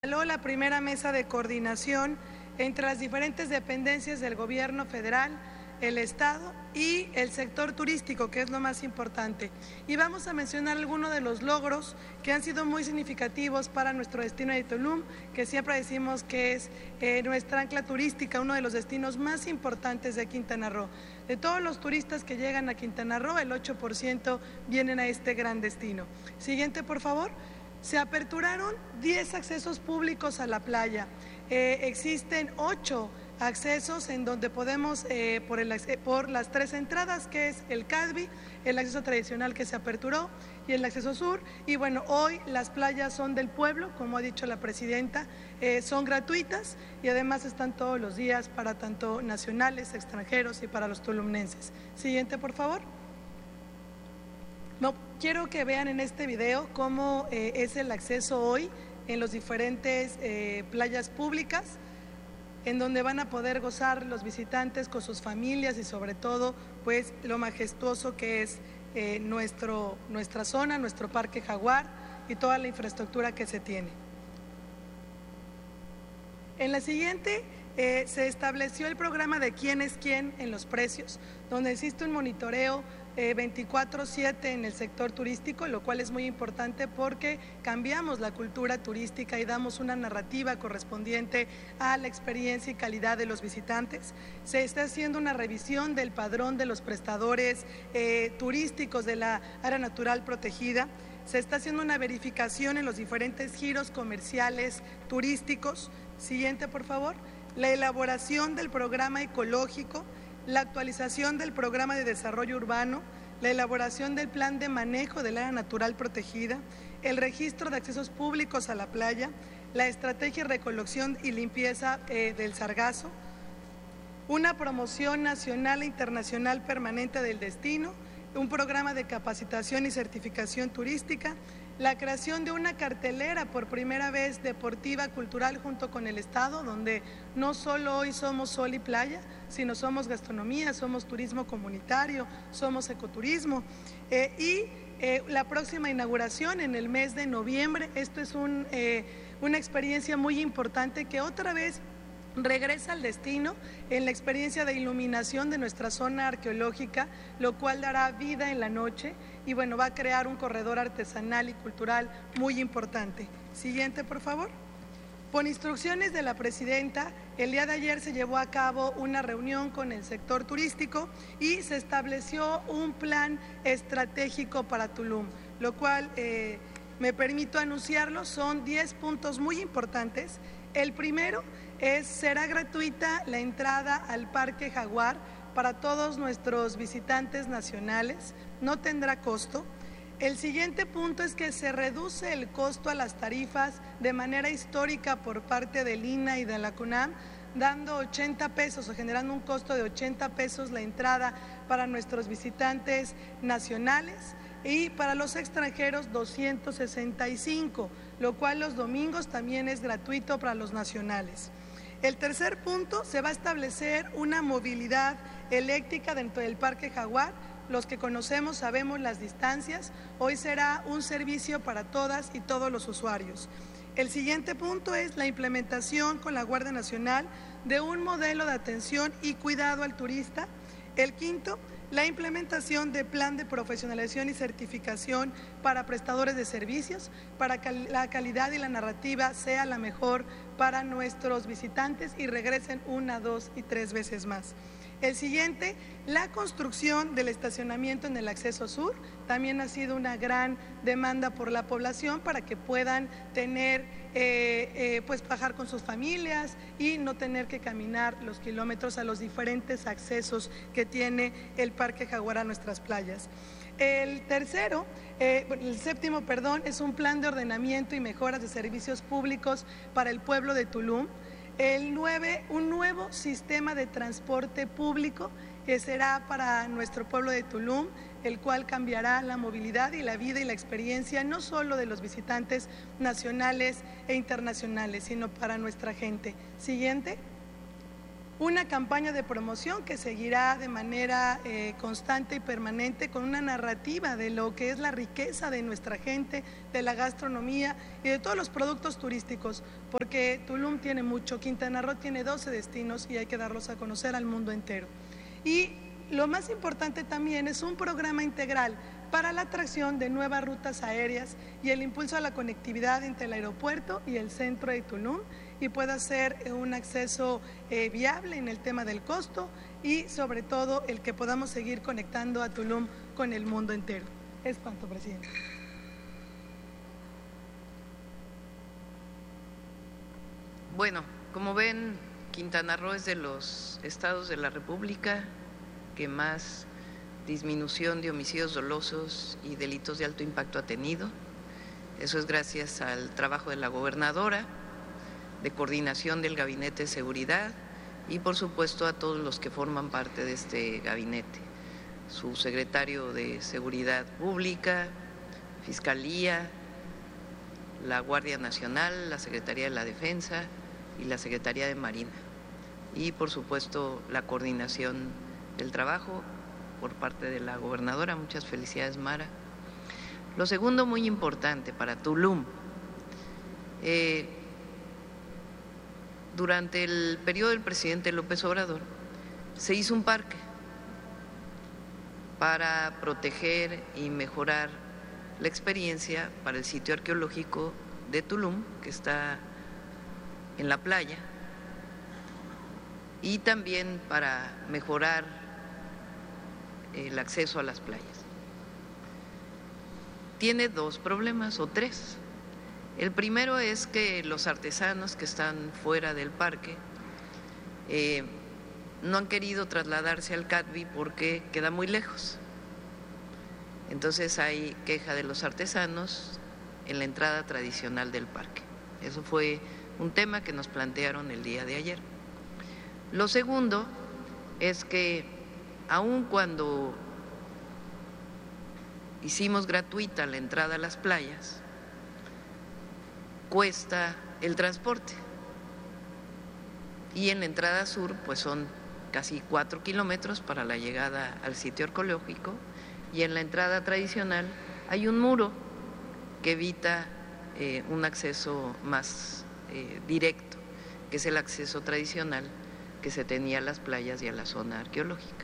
La primera mesa de coordinación entre las diferentes dependencias del gobierno federal, el Estado y el sector turístico, que es lo más importante. Y vamos a mencionar algunos de los logros que han sido muy significativos para nuestro destino de Tulum, que siempre decimos que es nuestra ancla turística, uno de los destinos más importantes de Quintana Roo. De todos los turistas que llegan a Quintana Roo, el 8% vienen a este gran destino. Siguiente, por favor. Se aperturaron 10 accesos públicos a la playa. Existen 8 accesos en donde podemos, por las 3 entradas, que es el Cadvi, el acceso tradicional que se aperturó y el acceso sur. Y bueno, hoy las playas son del pueblo, como ha dicho la presidenta, son gratuitas y además están todos los días para tanto nacionales, extranjeros y para los tulumnenses. Siguiente, por favor. No, quiero que vean en este video cómo es el acceso hoy en los diferentes playas públicas, en donde van a poder gozar los visitantes con sus familias y sobre todo pues lo majestuoso que es nuestra zona, nuestro Parque Jaguar y toda la infraestructura que se tiene. En la siguiente se estableció el programa de quién es quién en los precios, donde existe un monitoreo 24/7 en el sector turístico, lo cual es muy importante porque cambiamos la cultura turística y damos una narrativa correspondiente a la experiencia y calidad de los visitantes. Se está haciendo una revisión del padrón de los prestadores turísticos de la área natural protegida. Se está haciendo una verificación en los diferentes giros comerciales turísticos. Siguiente, por favor. La elaboración del programa ecológico, la actualización del programa de desarrollo urbano, la elaboración del plan de manejo del área natural protegida, el registro de accesos públicos a la playa, la estrategia de recolección y limpieza del sargazo, una promoción nacional e internacional permanente del destino, un programa de capacitación y certificación turística, la creación de una cartelera por primera vez deportiva, cultural junto con el Estado, donde no solo hoy somos sol y playa, sino somos gastronomía, somos turismo comunitario, somos ecoturismo. La próxima inauguración en el mes de noviembre. Esto es una experiencia muy importante que otra vez regresa al destino en la experiencia de iluminación de nuestra zona arqueológica, lo cual dará vida en la noche y bueno, va a crear un corredor artesanal y cultural muy importante. Siguiente, por favor. Por instrucciones de la presidenta, el día de ayer se llevó a cabo una reunión con el sector turístico y se estableció un plan estratégico para Tulum, lo cual me permito anunciarlo, son 10 puntos muy importantes. El primero será gratuita la entrada al Parque Jaguar para todos nuestros visitantes nacionales, no tendrá costo. El siguiente punto es que se reduce el costo a las tarifas de manera histórica por parte del INAH y de la CUNAM, dando 80 pesos o generando un costo de 80 pesos la entrada para nuestros visitantes nacionales y para los extranjeros 265, lo cual los domingos también es gratuito para los nacionales. El tercer punto, se va a establecer una movilidad eléctrica dentro del Parque Jaguar. Los que conocemos sabemos las distancias, hoy será un servicio para todas y todos los usuarios. El siguiente punto es la implementación con la Guardia Nacional de un modelo de atención y cuidado al turista. El quinto, la implementación de plan de profesionalización y certificación para prestadores de servicios, para que la calidad y la narrativa sea la mejor para nuestros visitantes y regresen 1, 2 y 3 veces más. El siguiente, la construcción del estacionamiento en el acceso sur, también ha sido una gran demanda por la población para que puedan tener, pues bajar con sus familias y no tener que caminar los kilómetros a los diferentes accesos que tiene el Parque Jaguar a nuestras playas. El séptimo, es un plan de ordenamiento y mejoras de servicios públicos para el pueblo de Tulum. El 9, un nuevo sistema de transporte público que será para nuestro pueblo de Tulum, el cual cambiará la movilidad y la vida y la experiencia no solo de los visitantes nacionales e internacionales, sino para nuestra gente. Siguiente. una campaña de promoción que seguirá de manera constante y permanente con una narrativa de lo que es la riqueza de nuestra gente, de la gastronomía y de todos los productos turísticos, porque Tulum tiene mucho, Quintana Roo tiene 12 destinos y hay que darlos a conocer al mundo entero. Y lo más importante también es un programa integral para la atracción de nuevas rutas aéreas y el impulso a la conectividad entre el aeropuerto y el centro de Tulum, y pueda ser un acceso viable en el tema del costo y sobre todo el que podamos seguir conectando a Tulum con el mundo entero. Es cuanto, presidente. Bueno, como ven, Quintana Roo es de los estados de la República que más disminución de homicidios dolosos y delitos de alto impacto ha tenido. Eso es gracias al trabajo de la gobernadora, de coordinación del Gabinete de Seguridad y por supuesto a todos los que forman parte de este gabinete, su secretario de Seguridad Pública, Fiscalía, la Guardia Nacional, la Secretaría de la Defensa y la Secretaría de Marina, y por supuesto la coordinación del trabajo por parte de la gobernadora. Muchas felicidades, Mara. Lo segundo muy importante para Tulum, durante el periodo del presidente López Obrador se hizo un parque para proteger y mejorar la experiencia para el sitio arqueológico de Tulum, que está en la playa, y también para mejorar el acceso a las playas. Tiene dos problemas o tres. El primero es que los artesanos que están fuera del parque no han querido trasladarse al Catvi porque queda muy lejos. Entonces hay queja de los artesanos en la entrada tradicional del parque. Eso fue un tema que nos plantearon el día de ayer. Lo segundo es que aun cuando hicimos gratuita la entrada a las playas, cuesta el transporte, y en la entrada sur pues son casi 4 kilómetros para la llegada al sitio arqueológico, y en la entrada tradicional hay un muro que evita un acceso más directo, que es el acceso tradicional que se tenía a las playas y a la zona arqueológica.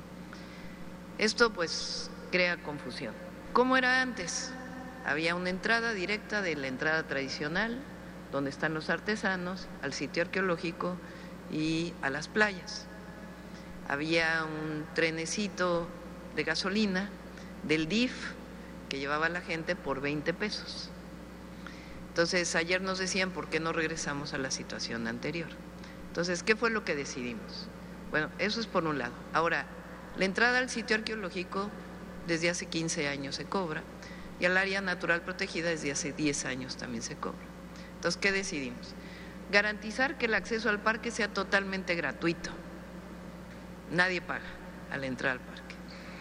Esto pues crea confusión. ¿Cómo era antes? Había una entrada directa de la entrada tradicional, donde están los artesanos, al sitio arqueológico y a las playas. Había un trenecito de gasolina del DIF que llevaba a la gente por 20 pesos. Entonces, ayer nos decían, ¿por qué no regresamos a la situación anterior? Entonces, ¿qué fue lo que decidimos? Bueno, eso es por un lado. Ahora, la entrada al sitio arqueológico desde hace 15 años se cobra, y al área natural protegida desde hace 10 años también se cobra. Entonces, ¿qué decidimos? Garantizar que el acceso al parque sea totalmente gratuito. Nadie paga al entrar al parque.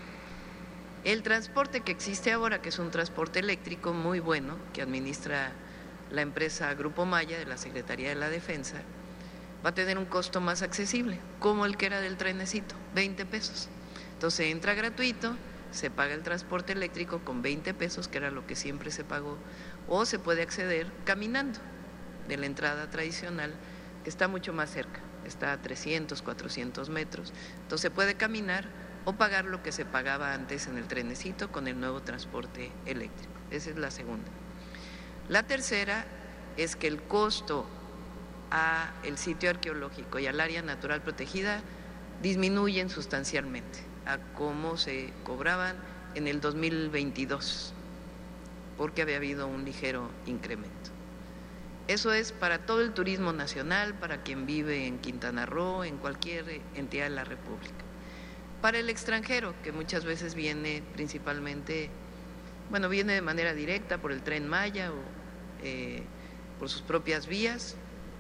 El transporte que existe ahora, que es un transporte eléctrico muy bueno, que administra la empresa Grupo Maya de la Secretaría de la Defensa, va a tener un costo más accesible, como el que era del trenecito, 20 pesos. Entonces entra gratuito, se paga el transporte eléctrico con 20 pesos, que era lo que siempre se pagó, o se puede acceder caminando de la entrada tradicional, que está mucho más cerca, está a 300, 400 metros, entonces se puede caminar o pagar lo que se pagaba antes en el trenecito con el nuevo transporte eléctrico. Esa es la segunda. La tercera es que el costo a el sitio arqueológico y al área natural protegida disminuyen sustancialmente a cómo se cobraban en el 2022, porque había habido un ligero incremento. Eso es para todo el turismo nacional, para quien vive en Quintana Roo, en cualquier entidad de la República. Para el extranjero, que muchas veces viene principalmente, bueno, viene de manera directa por el Tren Maya o por sus propias vías,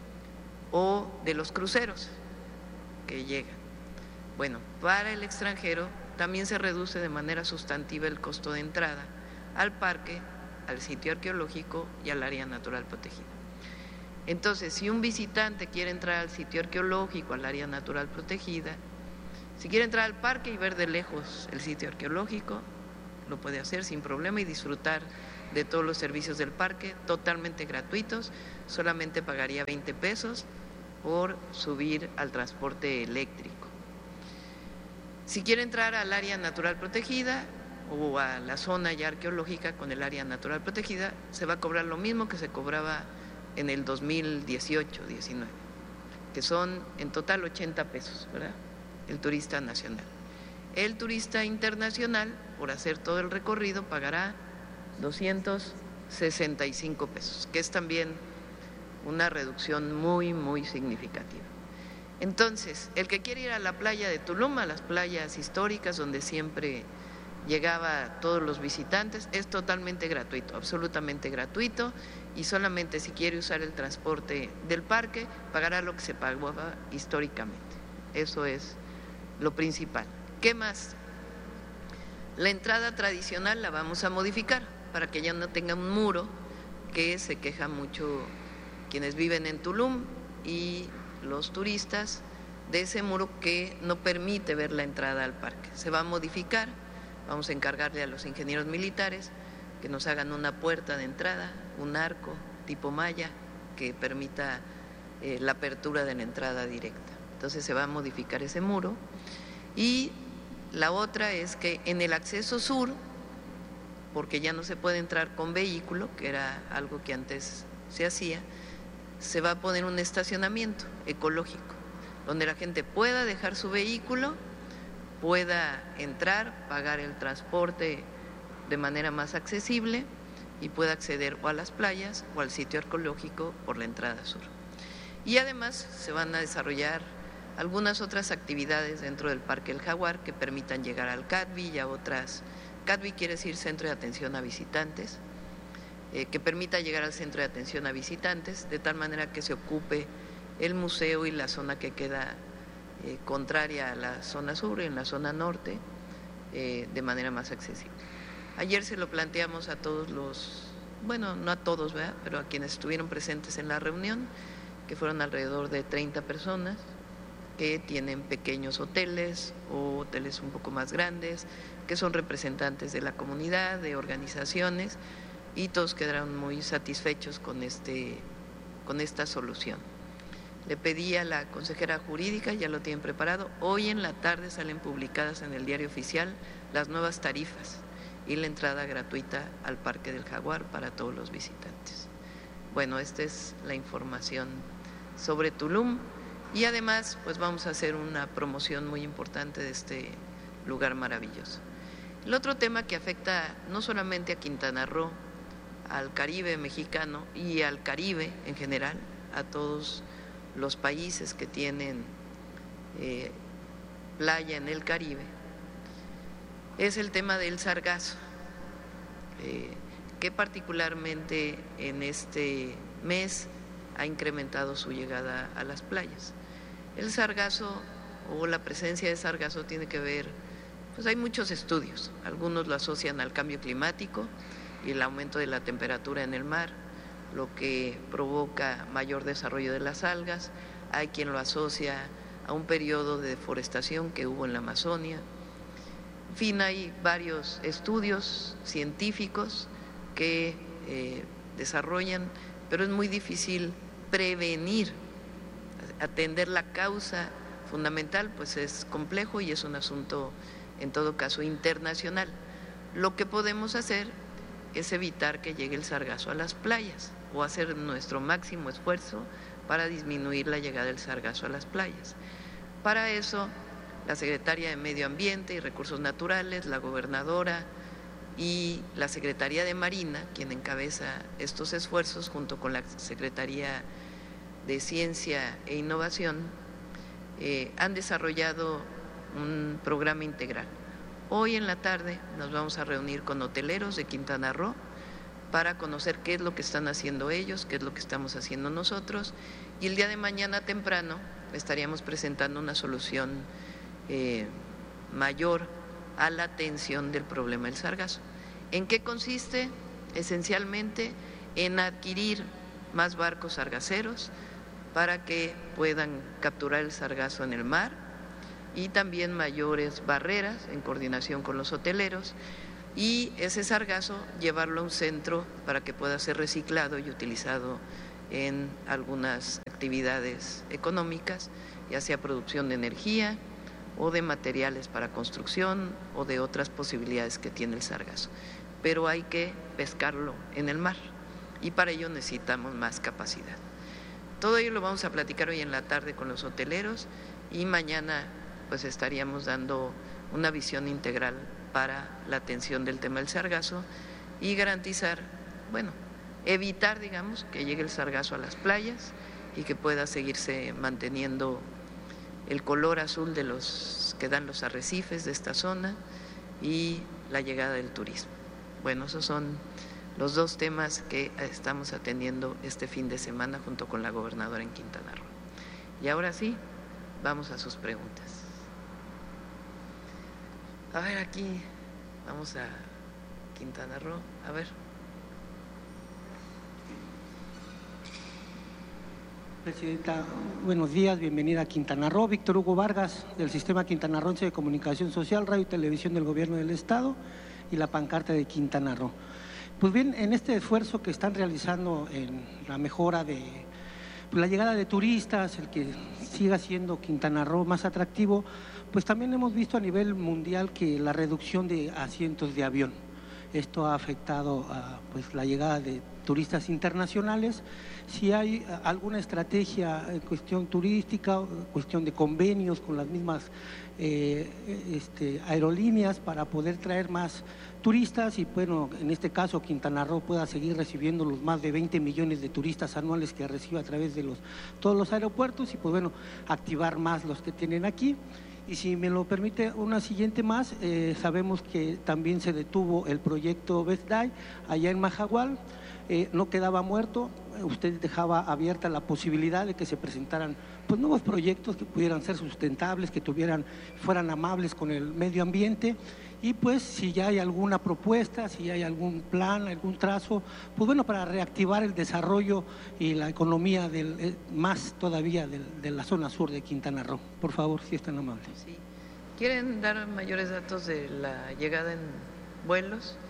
o de los cruceros que llegan. Bueno, para el extranjero también se reduce de manera sustantiva el costo de entrada al parque, al sitio arqueológico y al área natural protegida. Entonces, si un visitante quiere entrar al sitio arqueológico, al área natural protegida, si quiere entrar al parque y ver de lejos el sitio arqueológico, lo puede hacer sin problema y disfrutar de todos los servicios del parque totalmente gratuitos. Solamente pagaría 20 pesos por subir al transporte eléctrico. Si quiere entrar al área natural protegida o a la zona ya arqueológica con el área natural protegida, se va a cobrar lo mismo que se cobraba en el 2018-19, que son en total 80 pesos, ¿verdad? El turista nacional. El turista internacional, por hacer todo el recorrido, pagará 265 pesos, que es también una reducción muy, muy significativa. Entonces, el que quiere ir a la playa de Tulum, a las playas históricas donde siempre llegaba todos los visitantes, es totalmente gratuito, absolutamente gratuito, y solamente si quiere usar el transporte del parque, pagará lo que se pagaba históricamente. Eso es lo principal. ¿Qué más? La entrada tradicional la vamos a modificar para que ya no tenga un muro, que se queja mucho quienes viven en Tulum y los turistas, de ese muro que no permite ver la entrada al parque. Se va a modificar, vamos a encargarle a los ingenieros militares que nos hagan una puerta de entrada, un arco tipo malla que permita la apertura de la entrada directa. Entonces se va a modificar ese muro. Y la otra es que en el acceso sur, porque ya no se puede entrar con vehículo, que era algo que antes se hacía, se va a poner un estacionamiento ecológico, donde la gente pueda dejar su vehículo, pueda entrar, pagar el transporte de manera más accesible y pueda acceder o a las playas o al sitio arqueológico por la entrada sur. Y además se van a desarrollar algunas otras actividades dentro del Parque El Jaguar que permitan llegar al CADVI y a otras. CADVI quiere decir Centro de Atención a Visitantes, que permita llegar al centro de atención a visitantes, de tal manera que se ocupe el museo y la zona que queda contraria a la zona sur, en la zona norte, de manera más accesible. Ayer se lo planteamos a todos los, bueno, no a todos, ¿verdad?, pero a quienes estuvieron presentes en la reunión, que fueron alrededor de 30 personas, que tienen pequeños hoteles o hoteles un poco más grandes, que son representantes de la comunidad, de organizaciones, y todos quedaron muy satisfechos con esta solución. Le pedí a la consejera jurídica, ya lo tienen preparado, hoy en la tarde salen publicadas en el Diario Oficial las nuevas tarifas y la entrada gratuita al Parque del Jaguar para todos los visitantes. Bueno, esta es la información sobre Tulum y además pues vamos a hacer una promoción muy importante de este lugar maravilloso. El otro tema que afecta no solamente a Quintana Roo, al Caribe mexicano y al Caribe en general, a todos los países que tienen playa en el Caribe, es el tema del sargazo, que particularmente en este mes ha incrementado su llegada a las playas. El sargazo o la presencia de sargazo tiene que ver, pues hay muchos estudios, algunos lo asocian al cambio climático y el aumento de la temperatura en el mar, lo que provoca mayor desarrollo de las algas. Hay quien lo asocia a un periodo de deforestación que hubo en la Amazonia. En fin, hay varios estudios científicos que desarrollan, pero es muy difícil prevenir, atender la causa fundamental, pues es complejo y es un asunto en todo caso internacional. Lo que podemos hacer es evitar que llegue el sargazo a las playas o hacer nuestro máximo esfuerzo para disminuir la llegada del sargazo a las playas. Para eso, la Secretaría de Medio Ambiente y Recursos Naturales, la gobernadora y la Secretaría de Marina, quien encabeza estos esfuerzos junto con la Secretaría de Ciencia e Innovación, han desarrollado un programa integral. Hoy en la tarde nos vamos a reunir con hoteleros de Quintana Roo para conocer qué es lo que están haciendo ellos, qué es lo que estamos haciendo nosotros, y el día de mañana temprano estaríamos presentando una solución mayor a la atención del problema del sargazo. ¿En qué consiste? Esencialmente en adquirir más barcos sargaceros para que puedan capturar el sargazo en el mar y también mayores barreras en coordinación con los hoteleros y ese sargazo llevarlo a un centro para que pueda ser reciclado y utilizado en algunas actividades económicas, ya sea producción de energía o de materiales para construcción o de otras posibilidades que tiene el sargazo. Pero hay que pescarlo en el mar y para ello necesitamos más capacidad. Todo ello lo vamos a platicar hoy en la tarde con los hoteleros y mañana pues estaríamos dando una visión integral para la atención del tema del sargazo y garantizar, bueno, evitar, digamos, que llegue el sargazo a las playas y que pueda seguirse manteniendo el color azul de los que dan los arrecifes de esta zona y la llegada del turismo. Bueno, esos son los dos temas que estamos atendiendo este fin de semana junto con la gobernadora en Quintana Roo. Y ahora sí, vamos a sus preguntas. A ver, aquí vamos a Quintana Roo, a ver. Presidenta, buenos días, bienvenida a Quintana Roo. Víctor Hugo Vargas, del Sistema Quintanarroense de Comunicación Social, Radio y Televisión del Gobierno del Estado y la pancarta de Quintana Roo. Pues bien, en este esfuerzo que están realizando en la mejora de la llegada de turistas, el que siga siendo Quintana Roo más atractivo, pues también hemos visto a nivel mundial que la reducción de asientos de avión. Esto ha afectado a pues, la llegada de turistas internacionales. Si hay alguna estrategia en cuestión turística, cuestión de convenios con las mismas aerolíneas para poder traer más turistas y bueno, en este caso Quintana Roo pueda seguir recibiendo los más de 20 millones de turistas anuales que recibe a través de todos los aeropuertos y pues bueno, activar más los que tienen aquí. Y si me lo permite una siguiente más, sabemos que también se detuvo el proyecto Best Day allá en Majahual, no quedaba muerto, usted dejaba abierta la posibilidad de que se presentaran pues, nuevos proyectos que pudieran ser sustentables, que fueran amables con el medio ambiente y pues si ya hay alguna propuesta, si hay algún plan, algún trazo, pues bueno, para reactivar el desarrollo y la economía más todavía de la zona sur de Quintana Roo. Por favor, si es tan amable. Sí. ¿Quieren dar mayores datos de la llegada en vuelos?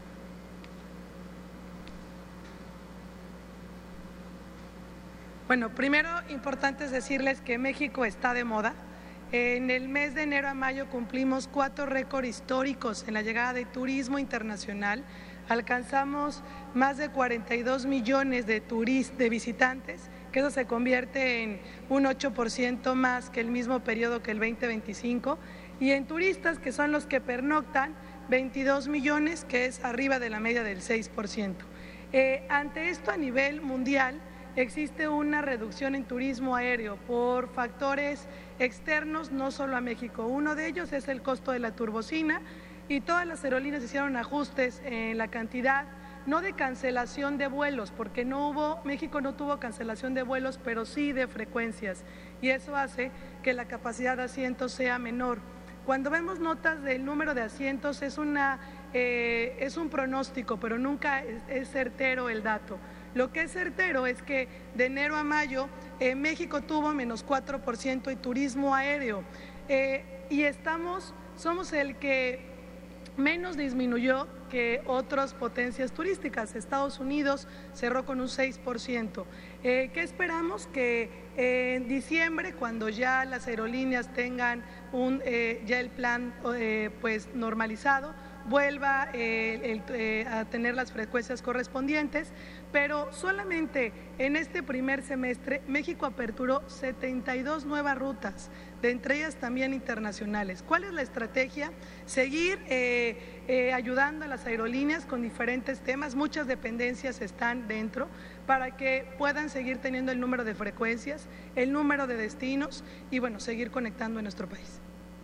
Bueno, primero importante es decirles que México está de moda. En el mes de enero a mayo cumplimos 4 récords históricos en la llegada de turismo internacional. Alcanzamos más de 42 millones de visitantes, que eso se convierte en un 8% más que el mismo periodo que el 2025. Y en turistas, que son los que pernoctan, 22 millones, que es arriba de la media del 6%. Ante esto, a nivel mundial, existe una reducción en turismo aéreo por factores externos, no solo a México. Uno de ellos es el costo de la turbocina y todas las aerolíneas hicieron ajustes en la cantidad, no de cancelación de vuelos, porque México no tuvo cancelación de vuelos, pero sí de frecuencias y eso hace que la capacidad de asientos sea menor. Cuando vemos notas del número de asientos es un pronóstico, pero nunca es certero el dato. Lo que es certero es que de enero a mayo México tuvo menos 4% en turismo aéreo y somos el que menos disminuyó que otras potencias turísticas. Estados Unidos cerró con un 6%. ¿Qué esperamos? Que en diciembre, cuando ya las aerolíneas tengan ya el plan pues normalizado, vuelva a tener las frecuencias correspondientes, pero solamente en este primer semestre México aperturó 72 nuevas rutas, de entre ellas también internacionales. ¿Cuál es la estrategia? Seguir ayudando a las aerolíneas con diferentes temas, muchas dependencias están dentro, para que puedan seguir teniendo el número de frecuencias, el número de destinos y bueno, seguir conectando en nuestro país.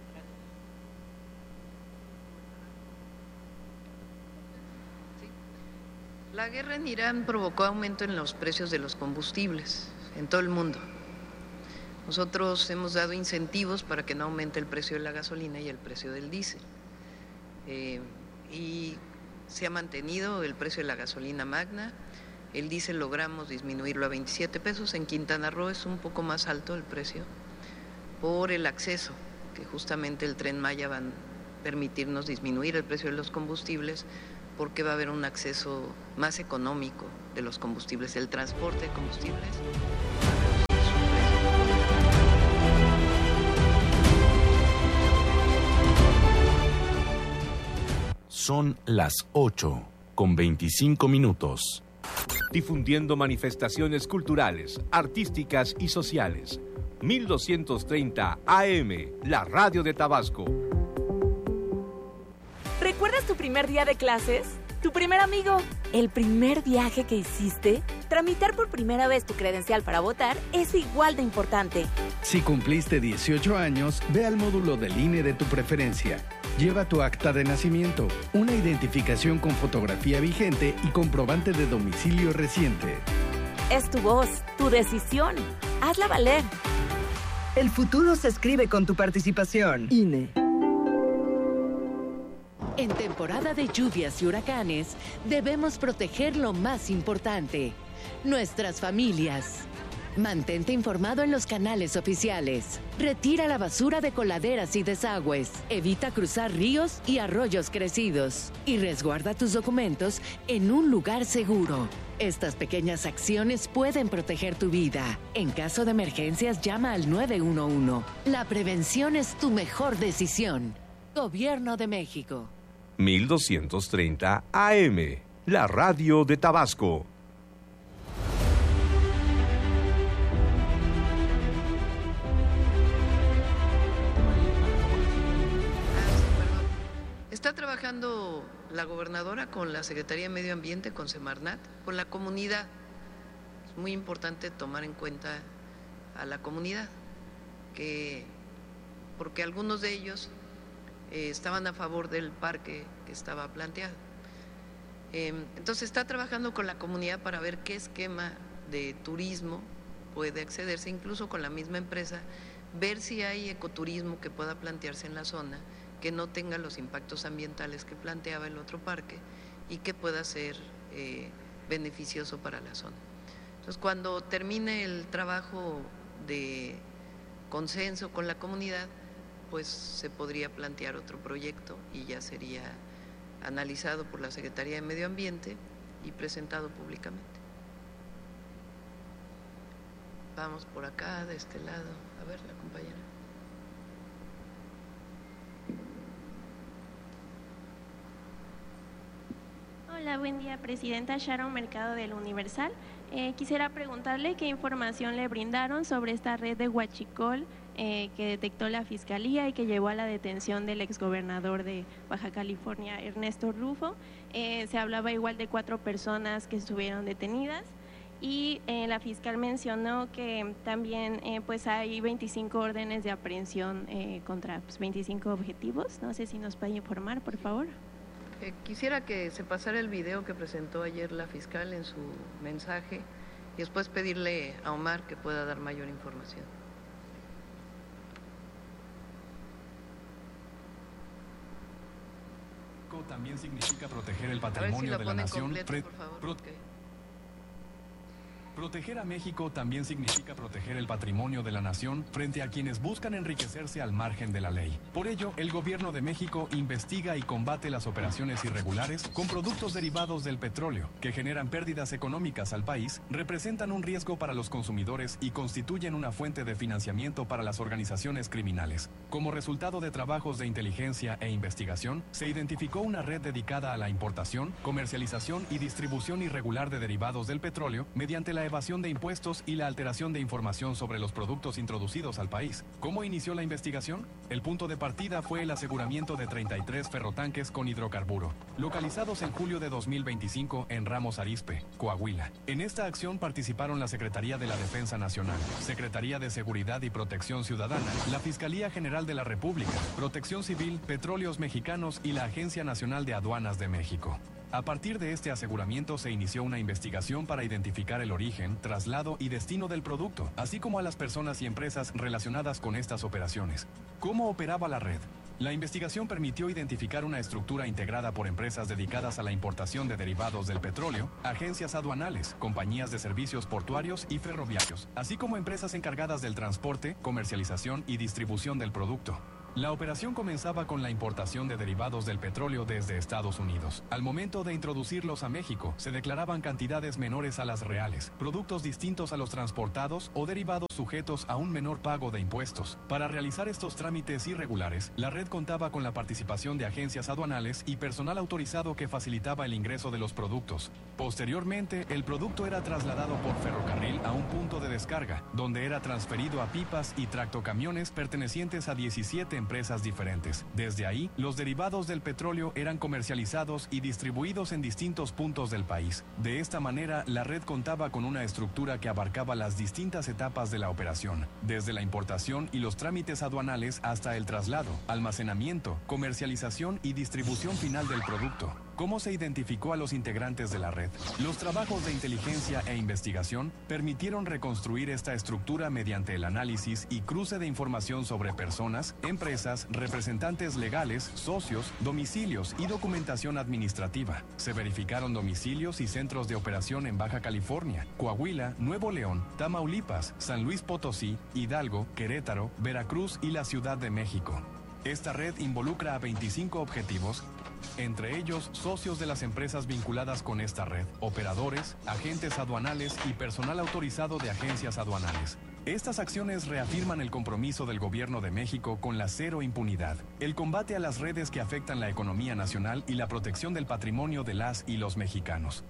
La guerra en Irán provocó aumento en los precios de los combustibles en todo el mundo. Nosotros hemos dado incentivos para que no aumente el precio de la gasolina y el precio del diésel. Y se ha mantenido el precio de la gasolina magna El diésel logramos disminuirlo a 27 pesos, en Quintana Roo es un poco más alto el precio por el acceso, que justamente el Tren Maya va a permitirnos disminuir el precio de los combustibles porque va a haber un acceso más económico de los combustibles, el transporte de combustibles. Son las 8:25. Difundiendo manifestaciones culturales, artísticas y sociales. 1230 AM, la radio de Tabasco. ¿Recuerdas tu primer día de clases? ¿Tu primer amigo? ¿El primer viaje que hiciste? Tramitar por primera vez tu credencial para votar es igual de importante. Si cumpliste 18 años, ve al módulo del INE de tu preferencia. Lleva tu acta de nacimiento, una identificación con fotografía vigente y comprobante de domicilio reciente. Es tu voz, tu decisión. Hazla valer. El futuro se escribe con tu participación. INE. En temporada de lluvias y huracanes, debemos proteger lo más importante, nuestras familias. Mantente informado en los canales oficiales. Retira la basura de coladeras y desagües. Evita cruzar ríos y arroyos crecidos. Y resguarda tus documentos en un lugar seguro. Estas pequeñas acciones pueden proteger tu vida. En caso de emergencias, llama al 911. La prevención es tu mejor decisión. Gobierno de México. 1230 AM, la radio de Tabasco. Está trabajando la gobernadora con la Secretaría de Medio Ambiente, con Semarnat, con la comunidad. Es muy importante tomar en cuenta a la comunidad, porque algunos de ellos estaban a favor del parque que estaba planteado. Entonces está trabajando con la comunidad para ver qué esquema de turismo puede accederse, incluso con la misma empresa, ver si hay ecoturismo que pueda plantearse en la zona, que no tenga los impactos ambientales que planteaba el otro parque y que pueda ser beneficioso para la zona. Entonces, cuando termine el trabajo de consenso con la comunidad, pues se podría plantear otro proyecto y ya sería analizado por la Secretaría de Medio Ambiente y presentado públicamente. Vamos por acá, de este lado. A ver, la compañera. Hola, buen día, Presidenta. Sharon Mercado del Universal. Quisiera preguntarle qué información le brindaron sobre esta red de huachicol que detectó la Fiscalía y que llevó a la detención del exgobernador de Baja California, Ernesto Rufo. Se hablaba igual de 4 personas que estuvieron detenidas y la fiscal mencionó que también pues hay 25 órdenes de aprehensión contra 25 objetivos. No sé si nos puede informar, por favor. Quisiera que se pasara el video que presentó ayer la fiscal en su mensaje y después pedirle a Omar que pueda dar mayor información. También significa proteger el patrimonio de la nación. Proteger a México también significa proteger el patrimonio de la nación frente a quienes buscan enriquecerse al margen de la ley. Por ello, el Gobierno de México investiga y combate las operaciones irregulares con productos derivados del petróleo, que generan pérdidas económicas al país, representan un riesgo para los consumidores y constituyen una fuente de financiamiento para las organizaciones criminales. Como resultado de trabajos de inteligencia e investigación, se identificó una red dedicada a la importación, comercialización y distribución irregular de derivados del petróleo mediante la evasión de impuestos y la alteración de información sobre los productos introducidos al país. ¿Cómo inició la investigación? El punto de partida fue el aseguramiento de 33 ferrotanques con hidrocarburo, localizados en julio de 2025 en Ramos Arizpe, Coahuila. En esta acción participaron la Secretaría de la Defensa Nacional, Secretaría de Seguridad y Protección Ciudadana, la Fiscalía General de la República, Protección Civil, Petróleos Mexicanos y la Agencia Nacional de Aduanas de México. A partir de este aseguramiento se inició una investigación para identificar el origen, traslado y destino del producto, así como a las personas y empresas relacionadas con estas operaciones. ¿Cómo operaba la red? La investigación permitió identificar una estructura integrada por empresas dedicadas a la importación de derivados del petróleo, agencias aduanales, compañías de servicios portuarios y ferroviarios, así como empresas encargadas del transporte, comercialización y distribución del producto. La operación comenzaba con la importación de derivados del petróleo desde Estados Unidos. Al momento de introducirlos a México, se declaraban cantidades menores a las reales, productos distintos a los transportados o derivados sujetos a un menor pago de impuestos. Para realizar estos trámites irregulares, la red contaba con la participación de agencias aduanales y personal autorizado que facilitaba el ingreso de los productos. Posteriormente, el producto era trasladado por ferrocarril a un punto de descarga, donde era transferido a pipas y tractocamiones pertenecientes a 17 empresas diferentes. Desde ahí, los derivados del petróleo eran comercializados y distribuidos en distintos puntos del país. De esta manera, la red contaba con una estructura que abarcaba las distintas etapas de la operación, desde la importación y los trámites aduanales hasta el traslado, almacenamiento, comercialización y distribución final del producto. ¿Cómo se identificó a los integrantes de la red? Los trabajos de inteligencia e investigación permitieron reconstruir esta estructura mediante el análisis y cruce de información sobre personas, empresas, representantes legales, socios, domicilios y documentación administrativa. Se verificaron domicilios y centros de operación en Baja California, Coahuila, Nuevo León, Tamaulipas, San Luis Potosí, Hidalgo, Querétaro, Veracruz y la Ciudad de México. Esta red involucra a 25 objetivos, entre ellos socios de las empresas vinculadas con esta red, operadores, agentes aduanales y personal autorizado de agencias aduanales. Estas acciones reafirman el compromiso del Gobierno de México con la cero impunidad, el combate a las redes que afectan la economía nacional y la protección del patrimonio de las y los mexicanos.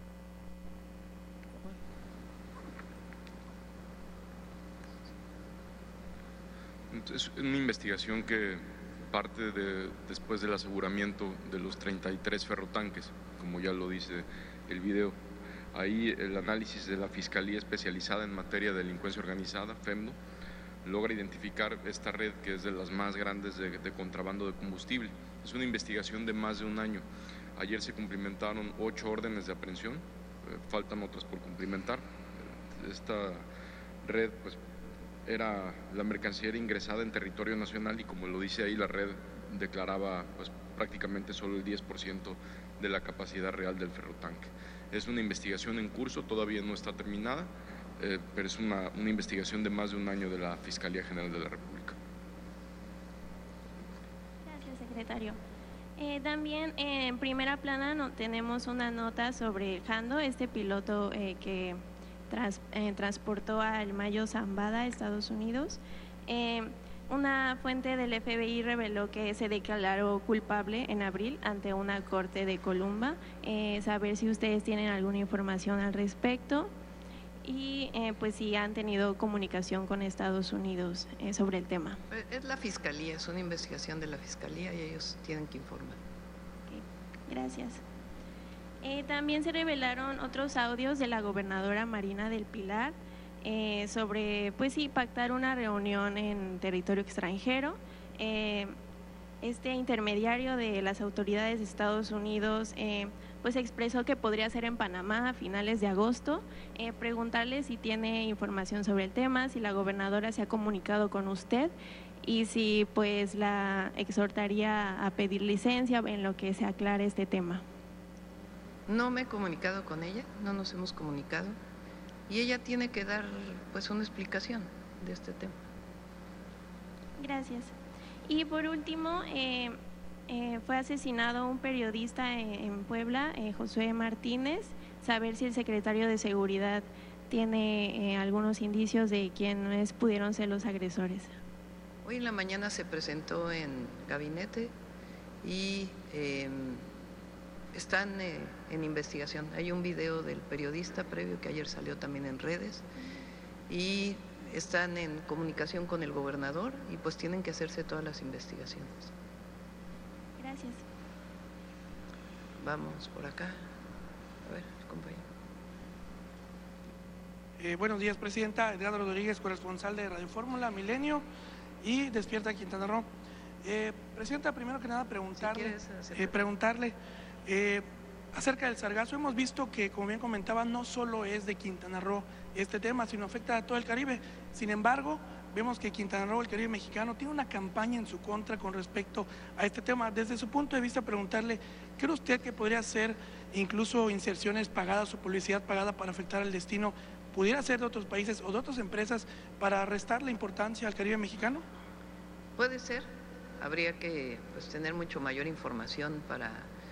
Es una investigación que parte después del aseguramiento de los 33 ferrotanques, como ya lo dice el video. Ahí el análisis de la Fiscalía Especializada en Materia de Delincuencia Organizada, FEMDO, logra identificar esta red que es de las más grandes de contrabando de combustible. Es una investigación de más de un año. Ayer se cumplimentaron 8 órdenes de aprehensión, faltan otras por cumplimentar. Esta red, pues, la mercancía era ingresada en territorio nacional y, como lo dice ahí, la red declaraba pues prácticamente solo el 10% de la capacidad real del ferrotanque. Es una investigación en curso, todavía no está terminada, pero es una investigación de más de un año de la Fiscalía General de la República. Gracias, secretario. También en primera plana tenemos una nota sobre el Jando, este piloto que transportó al Mayo Zambada a Estados Unidos. Una fuente del FBI reveló que se declaró culpable en abril ante una corte de Columba. Saber si ustedes tienen alguna información al respecto y pues si han tenido comunicación con Estados Unidos sobre el tema. Es la Fiscalía, es una investigación de la Fiscalía y ellos tienen que informar. Okay, gracias. También se revelaron otros audios de la gobernadora Marina del Pilar sobre, pues sí, pactar una reunión en territorio extranjero. Este intermediario de las autoridades de Estados Unidos pues expresó que podría ser en Panamá a finales de agosto. Preguntarle si tiene información sobre el tema, si la gobernadora se ha comunicado con usted y si pues la exhortaría a pedir licencia en lo que se aclare este tema. No me he comunicado con ella, no nos hemos comunicado y ella tiene que dar pues una explicación de este tema. Gracias. Y por último, fue asesinado un periodista en Puebla, Josué Martínez. Saber si el secretario de Seguridad tiene algunos indicios de quiénes pudieron ser los agresores. Hoy en la mañana se presentó en gabinete y están en investigación. Hay un video del periodista previo que ayer salió también en redes y están en comunicación con el gobernador y pues tienen que hacerse todas las investigaciones. Gracias. Vamos por acá. A ver, compañero. Buenos días, Presidenta. Edgardo Rodríguez, corresponsal de Radio Fórmula, Milenio y Despierta Quintana Roo. Presidenta, primero que nada preguntarle, Acerca del sargazo, hemos visto que, como bien comentaba, no solo es de Quintana Roo este tema, sino afecta a todo el Caribe. Sin embargo, vemos que Quintana Roo, el Caribe mexicano, tiene una campaña en su contra con respecto a este tema. Desde su punto de vista, preguntarle, ¿cree usted que podría hacer incluso inserciones pagadas o publicidad pagada para afectar el destino? ¿Pudiera ser de otros países o de otras empresas para restar la importancia al Caribe mexicano? Puede ser. Habría que tener mucho mayor información para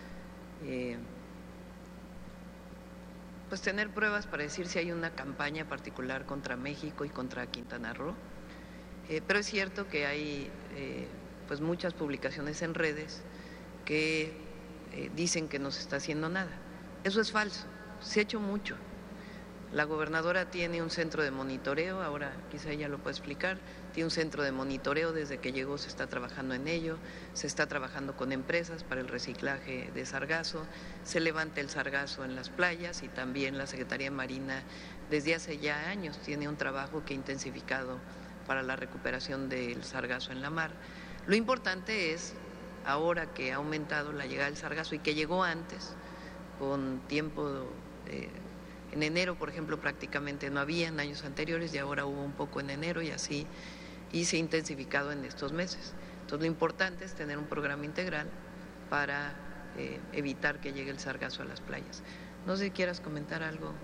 tener pruebas para decir si hay una campaña particular contra México y contra Quintana Roo. Pero es cierto que hay muchas publicaciones en redes que dicen que no se está haciendo nada. Eso es falso, se ha hecho mucho. La gobernadora tiene un centro de monitoreo, ahora quizá ella lo puede explicar, tiene un centro de monitoreo, desde que llegó se está trabajando en ello, se está trabajando con empresas para el reciclaje de sargazo, se levanta el sargazo en las playas y también la Secretaría de Marina desde hace ya años tiene un trabajo que ha intensificado para la recuperación del sargazo en la mar. Lo importante es, ahora que ha aumentado la llegada del sargazo y que llegó antes, con tiempo, en enero, por ejemplo, prácticamente no había en años anteriores y ahora hubo un poco en enero y así, y se ha intensificado en estos meses. Entonces, lo importante es tener un programa integral para evitar que llegue el sargazo a las playas. No sé si quieras comentar algo.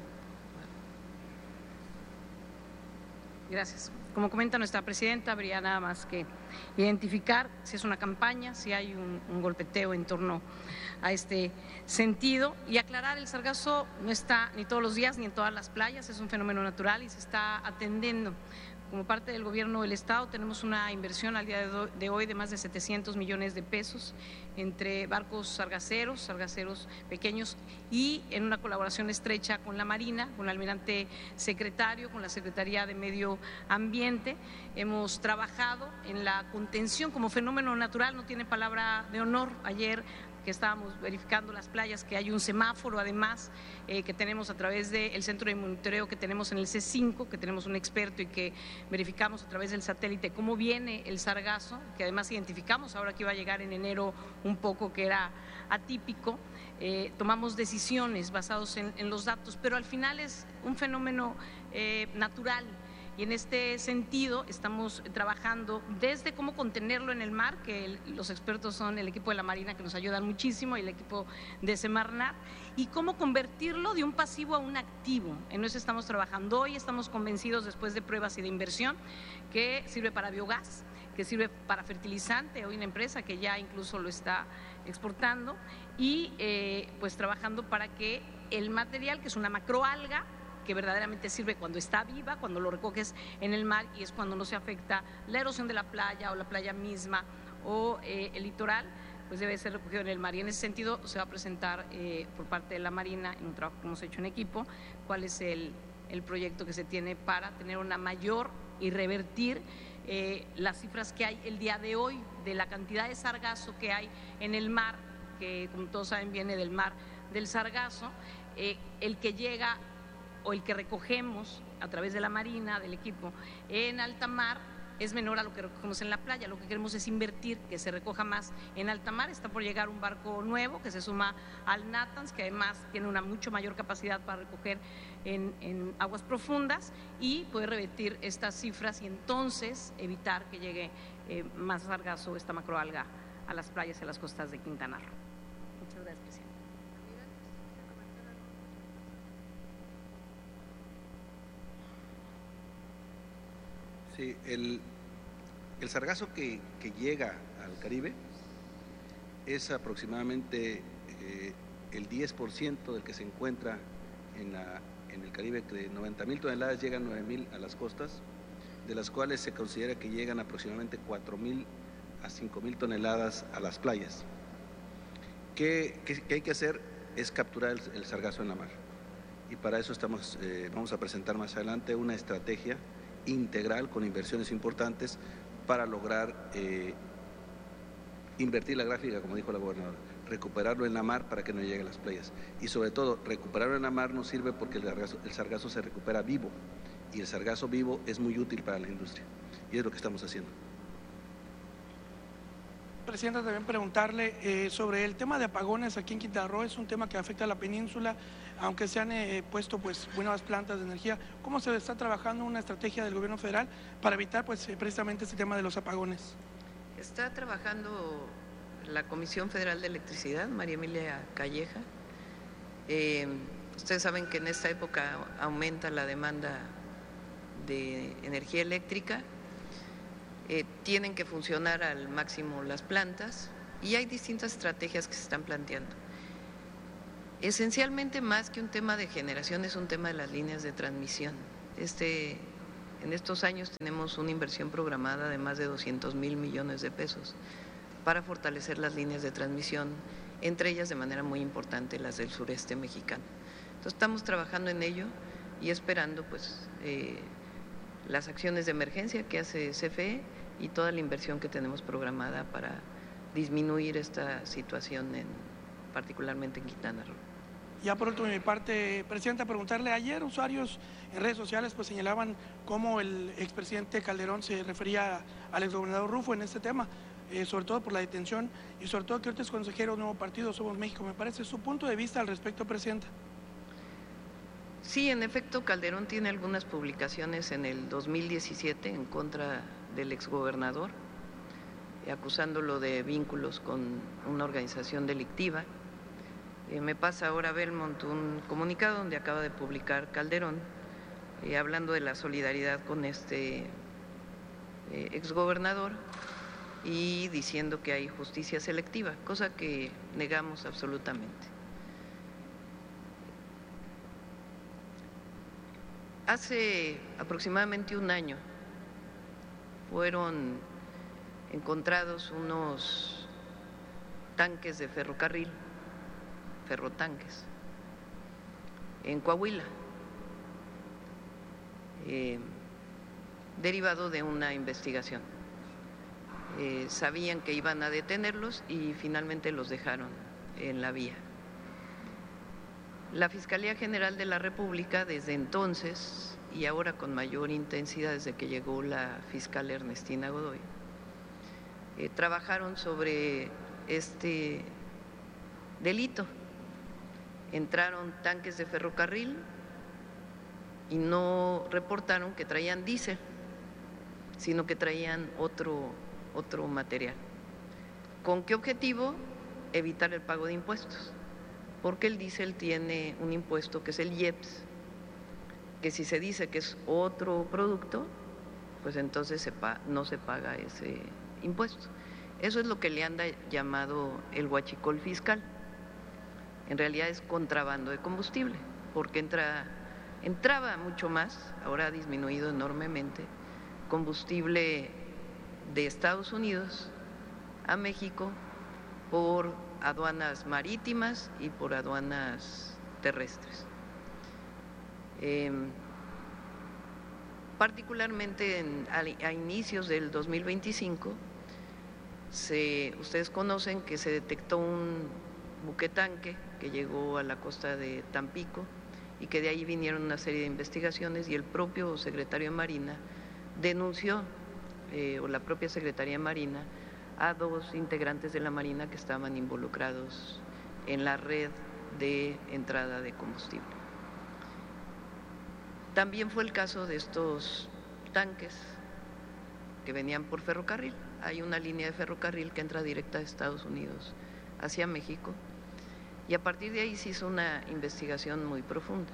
Gracias. Como comenta nuestra presidenta, habría nada más que identificar si es una campaña, si hay un golpeteo en torno a este sentido y aclarar, el sargazo no está ni todos los días ni en todas las playas, es un fenómeno natural y se está atendiendo. Como parte del gobierno del Estado tenemos una inversión al día de hoy de más de 700 millones de pesos entre barcos sargaceros pequeños y en una colaboración estrecha con la Marina, con el almirante secretario, con la Secretaría de Medio Ambiente. Hemos trabajado en la contención como fenómeno natural, no tiene palabra de honor. Ayer que estábamos verificando las playas, que hay un semáforo además que tenemos a través del centro de monitoreo que tenemos en el C5, que tenemos un experto y que verificamos a través del satélite cómo viene el sargazo, que además identificamos ahora que iba a llegar en enero un poco que era atípico. Tomamos decisiones basadas en los datos, pero al final es un fenómeno natural. Y en este sentido estamos trabajando desde cómo contenerlo en el mar, que los expertos son el equipo de la Marina que nos ayudan muchísimo y el equipo de Semarnat, y cómo convertirlo de un pasivo a un activo. En eso estamos trabajando hoy, estamos convencidos después de pruebas y de inversión que sirve para biogás, que sirve para fertilizante, hoy una empresa que ya incluso lo está exportando, y trabajando para que el material, que es una macroalga, que verdaderamente sirve cuando está viva, cuando lo recoges en el mar y es cuando no se afecta la erosión de la playa o la playa misma o el litoral, pues debe ser recogido en el mar. Y en ese sentido se va a presentar por parte de la Marina, en un trabajo que hemos hecho en equipo, cuál es el proyecto que se tiene para tener una mayor y revertir las cifras que hay el día de hoy de la cantidad de sargazo que hay en el mar, que como todos saben viene del mar del sargazo, el que llega o el que recogemos a través de la Marina, del equipo, en alta mar es menor a lo que recogemos en la playa. Lo que queremos es invertir, que se recoja más en alta mar. Está por llegar un barco nuevo que se suma al Natanz, que además tiene una mucho mayor capacidad para recoger en aguas profundas y poder revertir estas cifras y entonces evitar que llegue más sargazo, esta macroalga, a las playas y a las costas de Quintana Roo. Muchas gracias, presidente. Sí, el sargazo que llega al Caribe es aproximadamente el 10% del que se encuentra en el Caribe. De 90.000 toneladas llegan 9.000 a las costas, de las cuales se considera que llegan aproximadamente 4.000 a 5.000 toneladas a las playas. ¿Qué hay que hacer? Es capturar el sargazo en la mar. Y para eso vamos a presentar más adelante una estrategia integral con inversiones importantes para lograr invertir la gráfica, como dijo la gobernadora, recuperarlo en la mar para que no llegue a las playas. Y sobre todo, recuperarlo en la mar nos sirve porque el sargazo se recupera vivo y el sargazo vivo es muy útil para la industria y es lo que estamos haciendo. Presidenta, también preguntarle sobre el tema de apagones aquí en Quintana Roo. Es un tema que afecta a la península, aunque se han puesto pues nuevas plantas de energía. ¿Cómo se está trabajando una estrategia del gobierno federal para evitar pues precisamente este tema de los apagones? Está trabajando la Comisión Federal de Electricidad, María Emilia Calleja. Ustedes saben que en esta época aumenta la demanda de energía eléctrica. Tienen que funcionar al máximo las plantas y hay distintas estrategias que se están planteando. Esencialmente, más que un tema de generación, es un tema de las líneas de transmisión. En estos años tenemos una inversión programada de más de 200,000 millones de pesos para fortalecer las líneas de transmisión, entre ellas de manera muy importante las del sureste mexicano. Entonces estamos trabajando en ello y esperando pues las acciones de emergencia que hace CFE y toda la inversión que tenemos programada para disminuir esta situación, particularmente en Quintana Roo. Ya por último, de mi parte, Presidenta, preguntarle, ayer usuarios en redes sociales pues señalaban cómo el expresidente Calderón se refería al exgobernador Rufo en este tema, sobre todo por la detención y sobre todo que ahorita es consejero de un nuevo partido, Somos México. Me parece su punto de vista al respecto, Presidenta. Sí, en efecto, Calderón tiene algunas publicaciones en el 2017 en contra del exgobernador, acusándolo de vínculos con una organización delictiva. Me pasa ahora Belmont un comunicado donde acaba de publicar Calderón, hablando de la solidaridad con este exgobernador y diciendo que hay justicia selectiva, cosa que negamos absolutamente. Hace aproximadamente un año fueron encontrados unos tanques de ferrocarril, ferrotanques, en Coahuila, derivado de una investigación. Sabían que iban a detenerlos y finalmente los dejaron en la vía. La Fiscalía General de la República desde entonces y ahora con mayor intensidad desde que llegó la fiscal Ernestina Godoy, trabajaron sobre este delito. Entraron tanques de ferrocarril y no reportaron que traían diésel, sino que traían otro material. ¿Con qué objetivo? Evitar el pago de impuestos, porque el diésel tiene un impuesto que es el IEPS, que si se dice que es otro producto, pues entonces no se paga ese impuesto. Eso es lo que le han llamado el huachicol fiscal. En realidad es contrabando de combustible, porque entraba mucho más, ahora ha disminuido enormemente, combustible de Estados Unidos a México por aduanas marítimas y por aduanas terrestres. Particularmente a inicios del 2025, ustedes conocen que se detectó un buquetanque que llegó a la costa de Tampico y que de ahí vinieron una serie de investigaciones y el propio secretario de Marina denunció, o la propia Secretaría de Marina, a 2 integrantes de la Marina que estaban involucrados en la red de entrada de combustible. También fue el caso de estos tanques que venían por ferrocarril. Hay una línea de ferrocarril que entra directa de Estados Unidos hacia México y a partir de ahí se hizo una investigación muy profunda.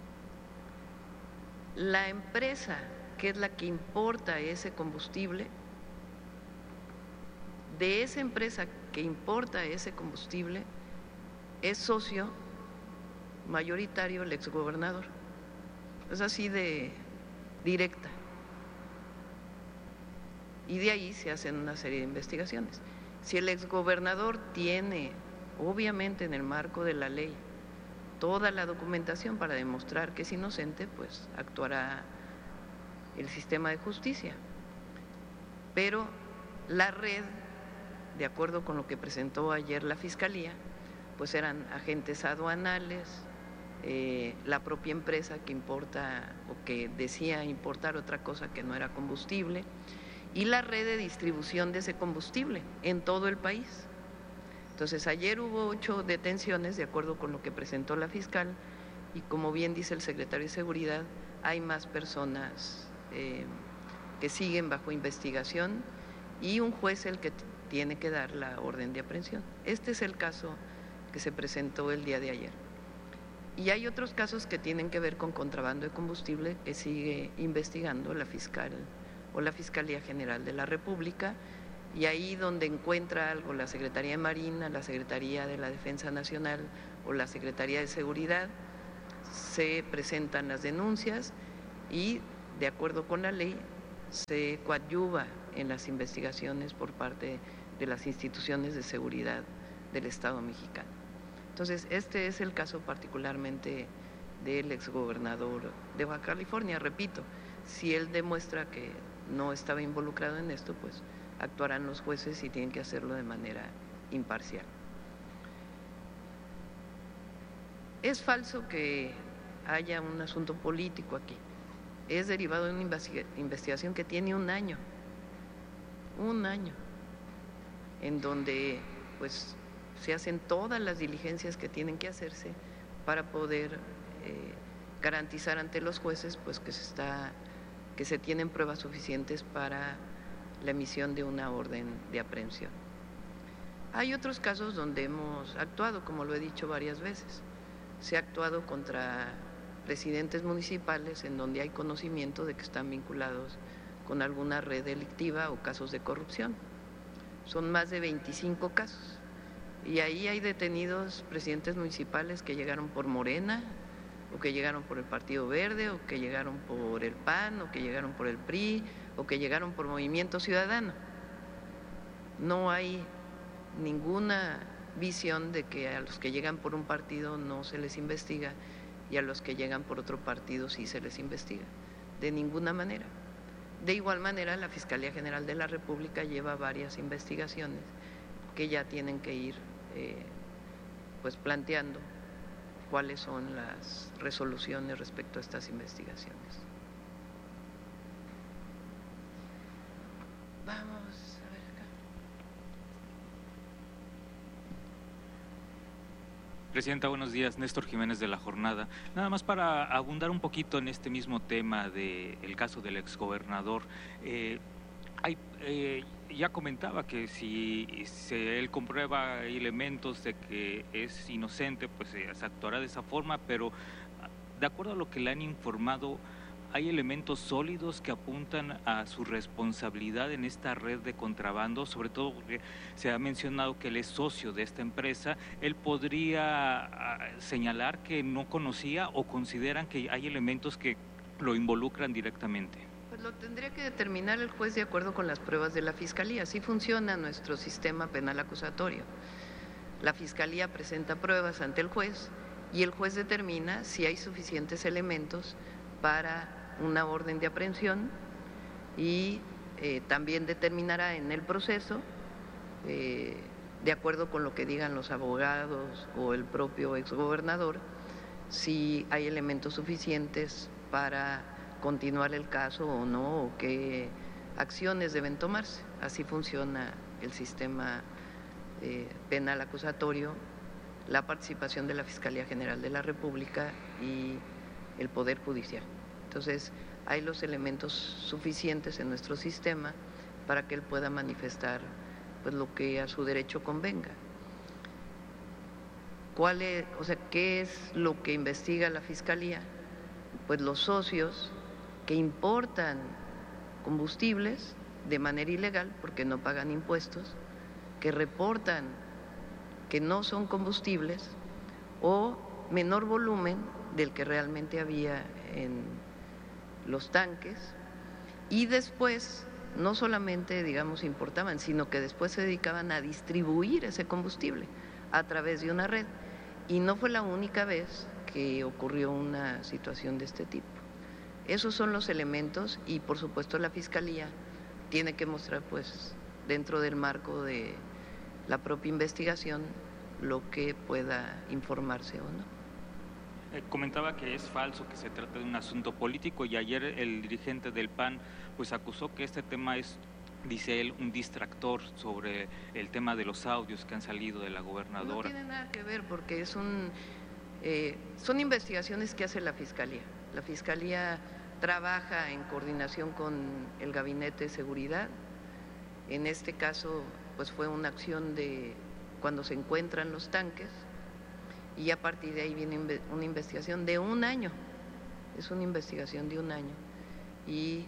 La empresa que es la que importa ese combustible, de esa empresa que importa ese combustible, es socio mayoritario el exgobernador. Es así de directa. Y de ahí se hacen una serie de investigaciones. Si el exgobernador tiene, obviamente en el marco de la ley, toda la documentación para demostrar que es inocente, pues actuará el sistema de justicia. Pero la red, de acuerdo con lo que presentó ayer la Fiscalía, pues eran agentes aduanales, la propia empresa que importa o que decía importar otra cosa que no era combustible, y la red de distribución de ese combustible en todo el país. Entonces, ayer hubo 8 detenciones, de acuerdo con lo que presentó la fiscal, y como bien dice el secretario de Seguridad, hay más personas que siguen bajo investigación y un juez el que tiene que dar la orden de aprehensión. Este es el caso que se presentó el día de ayer. Y hay otros casos que tienen que ver con contrabando de combustible que sigue investigando la fiscal o la Fiscalía General de la República, y ahí donde encuentra algo la Secretaría de Marina, la Secretaría de la Defensa Nacional o la Secretaría de Seguridad, se presentan las denuncias y, de acuerdo con la ley, se coadyuva en las investigaciones por parte de las instituciones de seguridad del Estado mexicano. Entonces, este es el caso particularmente del exgobernador de Baja California. Repito, si él demuestra que no estaba involucrado en esto, pues actuarán los jueces y tienen que hacerlo de manera imparcial. Es falso que haya un asunto político aquí. Es derivado de una investigación que tiene un año, en donde pues se hacen todas las diligencias que tienen que hacerse para poder garantizar ante los jueces pues que se tienen pruebas suficientes para la emisión de una orden de aprehensión. Hay otros casos donde hemos actuado, como lo he dicho varias veces. Se ha actuado contra presidentes municipales en donde hay conocimiento de que están vinculados con alguna red delictiva o casos de corrupción. Son más de 25 casos. Y ahí hay detenidos presidentes municipales que llegaron por Morena, o que llegaron por el Partido Verde, o que llegaron por el PAN, o que llegaron por el PRI, o que llegaron por Movimiento Ciudadano. No hay ninguna visión de que a los que llegan por un partido no se les investiga y a los que llegan por otro partido sí se les investiga. De ninguna manera. De igual manera, la Fiscalía General de la República lleva varias investigaciones que ya tienen que ir pues planteando cuáles son las resoluciones respecto a estas investigaciones. Vamos a ver acá. Presidenta, buenos días. Néstor Jiménez de La Jornada. Nada más para abundar un poquito en este mismo tema del caso del exgobernador. Ya comentaba que si él comprueba elementos de que es inocente, pues se actuará de esa forma, pero de acuerdo a lo que le han informado, ¿hay elementos sólidos que apuntan a su responsabilidad en esta red de contrabando? Sobre todo porque se ha mencionado que él es socio de esta empresa. ¿Él podría señalar que no conocía o consideran que hay elementos que lo involucran directamente? Pues lo tendría que determinar el juez de acuerdo con las pruebas de la Fiscalía. Así funciona nuestro sistema penal acusatorio. La Fiscalía presenta pruebas ante el juez y el juez determina si hay suficientes elementos para una orden de aprehensión y también determinará en el proceso, de acuerdo con lo que digan los abogados o el propio exgobernador, si hay elementos suficientes para continuar el caso o no, o qué acciones deben tomarse. Así funciona el sistema penal acusatorio, la participación de la Fiscalía General de la República y el Poder Judicial. Entonces, hay los elementos suficientes en nuestro sistema para que él pueda manifestar pues lo que a su derecho convenga. ¿Qué es lo que investiga la Fiscalía? Pues los socios que importan combustibles de manera ilegal porque no pagan impuestos, que reportan que no son combustibles o menor volumen del que realmente había en los tanques, y después no solamente, digamos, importaban, sino que después se dedicaban a distribuir ese combustible a través de una red. Y no fue la única vez que ocurrió una situación de este tipo. Esos son los elementos y, por supuesto, la Fiscalía tiene que mostrar, pues, dentro del marco de la propia investigación, lo que pueda informarse o no. Comentaba que es falso que se trata de un asunto político y ayer el dirigente del PAN pues acusó que este tema es dice él, un distractor sobre el tema de los audios que han salido de la gobernadora. No tiene nada que ver porque son investigaciones que hace la Fiscalía. La Fiscalía trabaja en coordinación con el Gabinete de Seguridad. En este caso, pues fue una acción de cuando se encuentran los tanques y a partir de ahí viene una investigación de 1 año. Es una investigación de 1 año y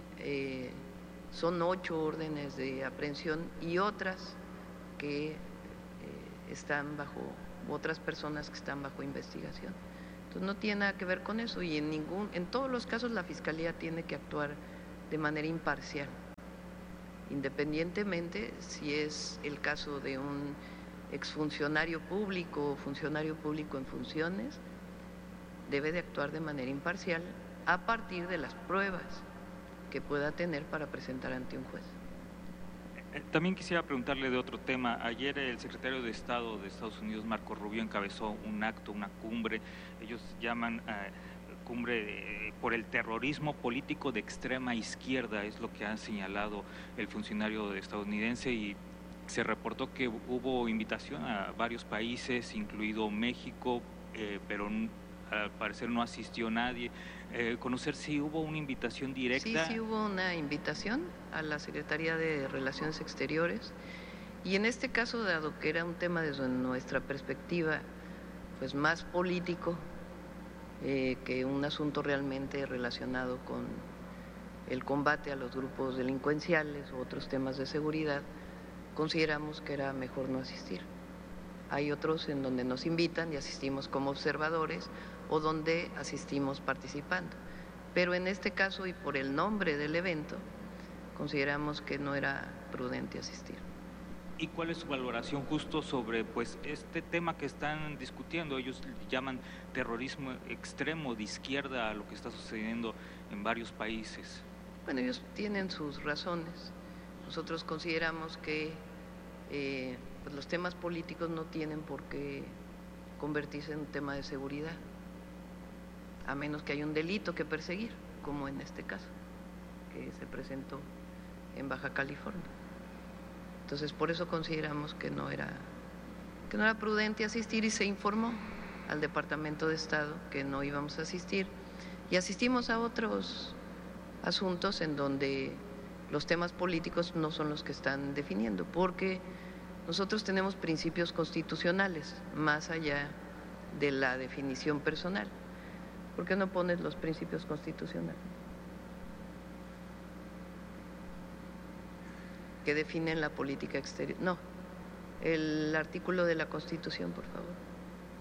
son 8 órdenes de aprehensión y otras que están bajo, otras personas que están bajo investigación. Entonces no tiene nada que ver con eso y en todos los casos la Fiscalía tiene que actuar de manera imparcial, independientemente si es el caso de un exfuncionario público o funcionario público en funciones, debe de actuar de manera imparcial a partir de las pruebas que pueda tener para presentar ante un juez. También quisiera preguntarle de otro tema. Ayer el secretario de Estado de Estados Unidos, Marco Rubio, encabezó un acto, una cumbre, ellos llaman cumbre por el terrorismo político de extrema izquierda, es lo que ha señalado el funcionario estadounidense, y se reportó que hubo invitación a varios países, incluido México, pero al parecer no asistió nadie. Conocer si hubo una invitación directa. Sí hubo una invitación a la Secretaría de Relaciones Exteriores y en este caso, dado que era un tema desde nuestra perspectiva pues más político que un asunto realmente relacionado con el combate a los grupos delincuenciales u otros temas de seguridad, consideramos que era mejor no asistir. Hay otros en donde nos invitan y asistimos como observadores o donde asistimos participando. Pero en este caso y por el nombre del evento, consideramos que no era prudente asistir. ¿Y cuál es su valoración justo sobre pues este tema que están discutiendo? Ellos llaman terrorismo extremo de izquierda a lo que está sucediendo en varios países. Bueno, ellos tienen sus razones. Nosotros consideramos que pues los temas políticos no tienen por qué convertirse en un tema de seguridad, a menos que haya un delito que perseguir, como en este caso, que se presentó en Baja California. Entonces, por eso consideramos que no era prudente asistir y se informó al Departamento de Estado que no íbamos a asistir y asistimos a otros asuntos en donde los temas políticos no son los que están definiendo, porque nosotros tenemos principios constitucionales más allá de la definición personal. ¿Por qué no pones los principios constitucionales que definen la política exterior? No, el artículo de la Constitución, por favor.